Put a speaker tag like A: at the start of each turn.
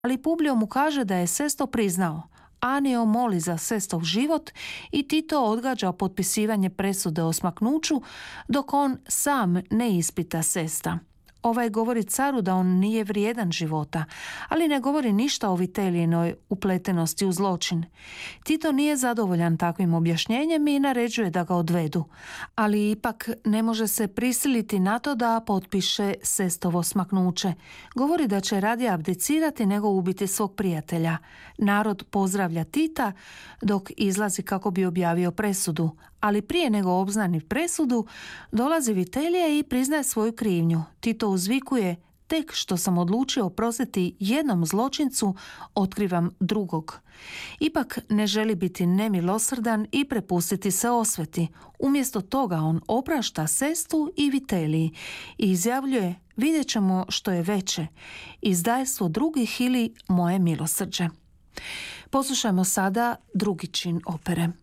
A: Ali Publio mu kaže da je Sesto priznao. Anio moli za Sestov život i Tito odgađa potpisivanje presude o smaknuću dok on sam ne ispita Sesta. Ovaj govori caru da on nije vrijedan života, ali ne govori ništa o Vitelijinoj upletenosti u zločin. Tito nije zadovoljan takvim objašnjenjem i naređuje da ga odvedu, ali ipak ne može se prisiliti na to da potpiše Sestovo smaknuće. Govori da će radije abdicirati nego ubiti svog prijatelja. Narod pozdravlja Tita dok izlazi kako bi objavio presudu, ali prije nego obznani presudu, dolazi Vitelije i priznaje svoju krivnju. Tito uzvikuje: tek što sam odlučio oprostiti jednom zločincu, otkrivam drugog. Ipak ne želi biti nemilosrdan i prepustiti se osveti. Umjesto toga on oprašta Sestu i Viteliji i izjavljuje: vidjet ćemo što je veće, izdajstvo drugih ili moje milosrđe. Poslušajmo sada drugi čin opere.